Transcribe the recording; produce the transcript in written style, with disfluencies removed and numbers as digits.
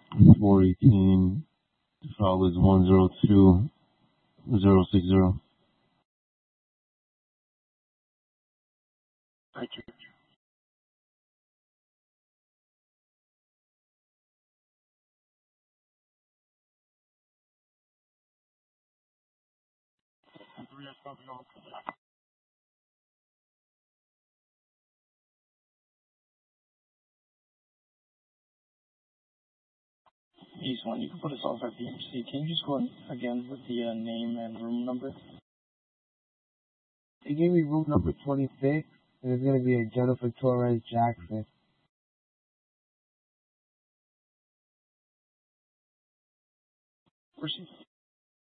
418. The file is 102060. Thank you. East 1, you can put us off at BMC. Can you just go again with the name and room number? They gave me room number 26, and it's going to be a Jennifer Torres Jackson. Where's she?